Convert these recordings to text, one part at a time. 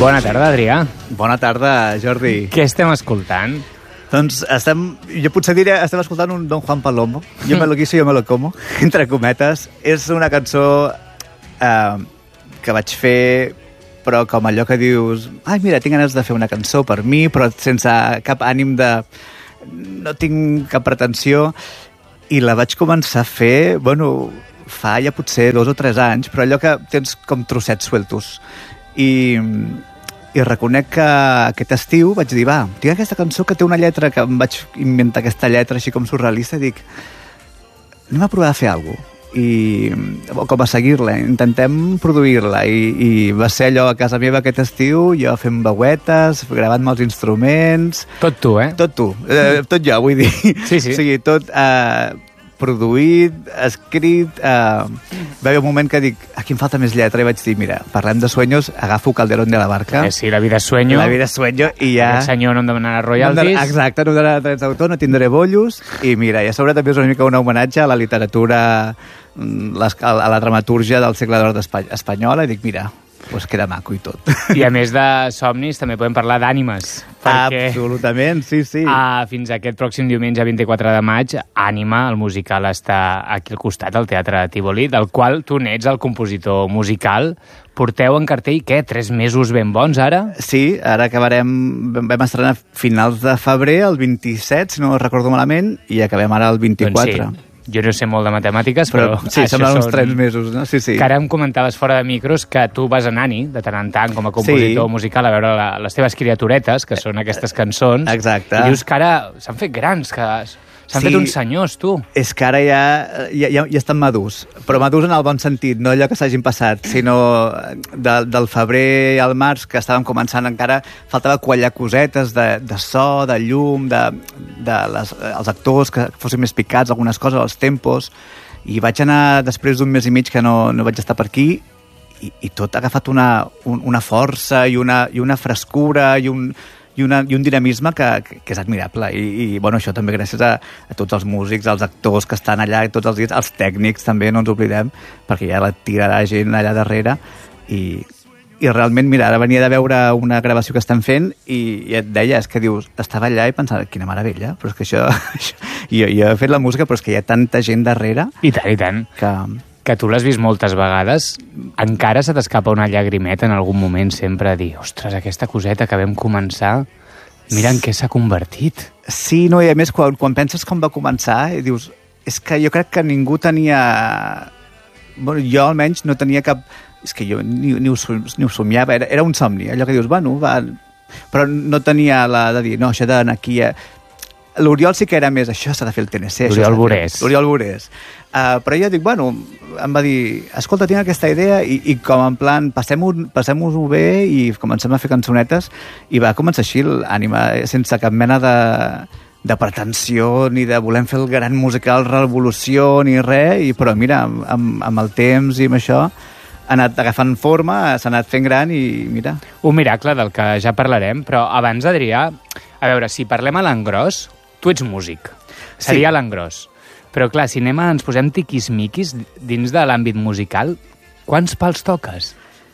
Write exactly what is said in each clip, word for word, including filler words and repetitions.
Bona tarda, Adrià. Bona tarda, Jordi. Què estem escoltant? Doncs estem, jo potser diré, estem escoltant un Don Juan Palomo. Jo me lo quiso, jo me lo como, entre cometes. És una cançó eh, que vaig fer, però com allò que dius, ai, mira, tinc ganes de fer una cançó per mi, però sense cap ànim de... no tinc cap pretensió. I la vaig començar a fer, bueno, fa ja potser dos o tres anys, però allò que tens com trossets sueltos. I, i reconec que aquest estiu vaig dir, va, tinc aquesta cançó que té una lletra, que em vaig inventar aquesta lletra així com surrealista, i dic, anem a provar de fer alguna cosa. I com a seguir-la, intentem produir-la, i, i va ser allò a casa meva aquest estiu, jo fent veuetes, gravant-me els instruments... Tot tu, eh? Tot tu, eh, tot jo, vull dir. Sí, sí. O sigui, tot eh, produït, escrit... Eh, va haver un moment que dic, aquí em falta més lletra, i vaig dir, mira, parlem de sueños, agafo Calderón de la Barca. Eh, sí, la vida es sueño. La vida es sueño, i ja... Aquest senyor no em demanarà royalties. No, exacte, no em demanarà drets d'autor, no tindré bollos, i mira, i a sobre també és una mica un homenatge a la literatura, a la dramatúrgia del segle d'or espanyola, i dic, mira, pues queda maco i tot. I a més de somnis, també podem parlar d'ànimes. Perquè, absolutament, sí, sí. Uh, fins aquest pròxim diumenge, vint-i-quatre de maig, Ànima, el musical, està aquí al costat, al Teatre Tívoli, del qual tu n'ets el compositor musical. Porteu en cartell, què, tres mesos ben bons, ara? Sí, ara acabarem... Vam estrenar finals de febrer, el vint-i-set, si no recordo malament, i acabem ara el vint-i-quatre. Doncs sí. Jo no sé molt de matemàtiques, però... però sí, semblen uns tres mesos, no? Sí, sí. Que ara em comentaves fora de micros que tu vas a Nani, de tant en tant, com a compositor sí. musical, a veure la, les teves criaturetes, que són aquestes cançons. Exacte. I dius que ara s'han fet grans, que s'han sí. fet uns senyors, tu. És que ara ja, ja, ja, ja estan madurs, però madurs en el bon sentit, no allò que s'hagin passat, sinó de, del febrer al març, que estàvem començant encara, faltava quallar cosetes de, de so, de llum, de, de les, els actors que fossin més picats, algunes coses, els tempos, i vaig anar després d'un mes i mig que no, no vaig estar per aquí, i, i tot ha agafat una, un, una força i una, i una frescura i un... I, una, i un dinamisme que, que, que és admirable. I, i bueno, això també gràcies a, a tots els músics, als actors que estan allà tots els dies, als tècnics també, no ens oblidem, perquè ja la tirarà gent allà darrere. I, i realment, mira, ara venia de veure una gravació que estan fent i, i et deia, és que dius, estava allà i pensava, quina meravella, però és que això... això jo, jo he fet la música, però és que hi ha tanta gent darrere... I tant, i tant. Que... que tu l'has vist moltes vegades, encara se t'escapa una llagrimeta en algun moment sempre a dir, ostres, aquesta coseta que vam començar, mira en què s'ha convertit. Sí, no, i a més, quan, quan penses com va començar, i dius, és que jo crec que ningú tenia... Bueno, jo almenys no tenia cap... És que jo ni, ni, ho, ni ho somiava, era, era un somni, allò que dius, bueno, va... Però no tenia la de dir, no, això d'anar aquí... A... L'Oriol sí que era més, això s'ha de fer el T N C. L'Oriol Borés. L'Oriol Borés. Uh, però jo dic, bueno, em va dir, escolta, tinc aquesta idea, i, i com en plan, passem-ho passem bé i comencem a fer cançonetes, i va començar així l'Ànima, sense cap mena de, de pretensió, ni de volem fer el gran musical revolució, ni res, i, però mira, amb, amb el temps i amb això, ha anat agafant forma, s'ha anat fent gran i mira... Un miracle del que ja parlarem, però abans, Adrià, a veure, si parlem a l'engròs, tu ets músic, seria sí. l'engròs. Però clar, si anem a, ens posem tiquismiquis dins de l'àmbit musical, quants pals toques?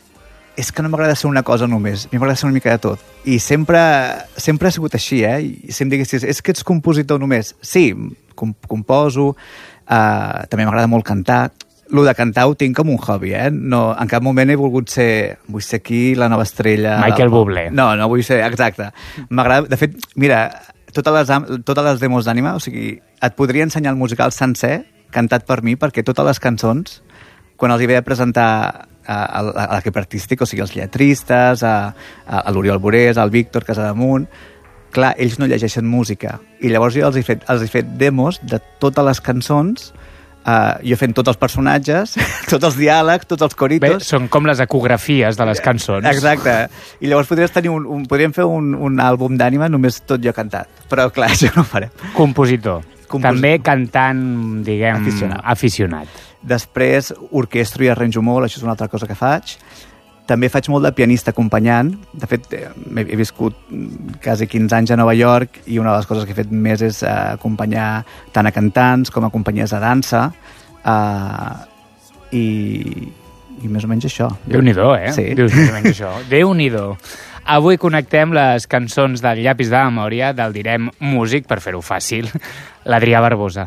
És que no m'agrada ser una cosa només, a mi m'agrada ser una mica de tot. I sempre, sempre ha sigut així, eh? I si em diguessis, és que ets compositor només. Sí, com, composo, eh, també m'agrada molt cantar. Lo de cantar ho tinc com un hobby, eh? No, en cap moment he volgut ser... Vull ser aquí la nova estrella... Michael Bublé. No, no vull ser... Exacte. M'agrada... De fet, mira... Totes les, totes les demos d'Ànima, o sigui, et podria ensenyar el musical sencer, cantat per mi, perquè totes les cançons, quan els hi ve a presentar a, a, a l'equip artístic, o sigui, els lletristes, a, a, a l'Oriol Borés, al Víctor Casademunt, clar, ells no llegeixen música. I llavors jo els he fet, els he fet demos de totes les cançons, Uh, jo fent tots els personatges, tots els diàlegs, tots els coritos... Bé, són com les ecografies de les cançons. Exacte. I llavors podries tenir un, un, podríem fer un, un àlbum d'Ànima només tot jo cantat. Però, clar, això no ho farem. Compositor. Compositor. També cantant, diguem, aficionat. aficionat. Després, orquestro i arranjo molt, això és una altra cosa que faig. També faig molt de pianista acompanyant. De fet, he viscut quasi quinze anys a Nova York i una de les coses que he fet més és uh, acompanyar tant a cantants com a companyies de dansa. Uh, i, i més o menys això. Déu-n'hi-do, eh? Sí. Dius més o menys això. Déu-n'hi-do. Avui connectem les cançons del Llapis de Memòria, del Direm Músic, per fer-ho fàcil, l'Adrià Barbosa.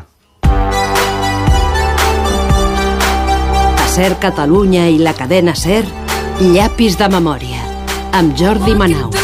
A SER Catalunya i la cadena SER, Llapis de Memòria, amb Jordi Manau.